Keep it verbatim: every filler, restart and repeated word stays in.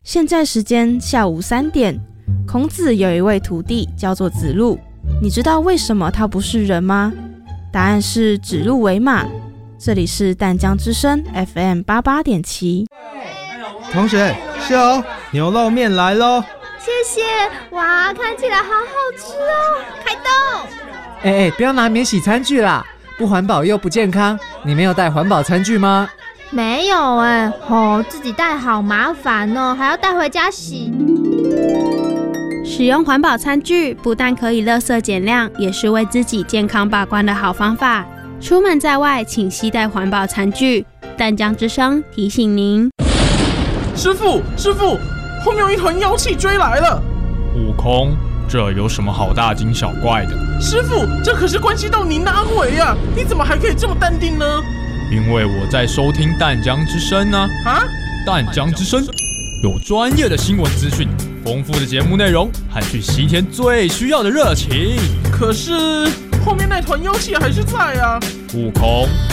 现在时间下午三点，孔子有一位徒弟叫做子路，你知道为什么他不是人吗？答案是指鹿为马。这里是淡江之声 F M 八八点七。 同学，秀牛肉面来咯！ 谢谢，哇，看起来好好吃哦！开动！ 哎哎，不要拿免洗餐具啦，不环保又不健康。你没有带环保餐具吗？ 没有哎、欸，哦，自己带好麻烦哦，还要带回家洗。 使用环保餐具不但可以垃圾减量，也是为自己健康把关的好方法。出门在外，请携带环保餐具。淡江之声提醒您。 师傅，师傅，后面有一团妖气追来了。 悟空，这有什么好大惊小怪的？ 师傅，这可是关系到您的安危啊！你怎么还可以这么淡定呢？ 因为我在收听淡江之声呢。 啊！ 淡江之声有专业的新闻资讯，丰富的节目内容，和去西天最需要的热情。 可是后面那团妖气还是在啊！ 悟空，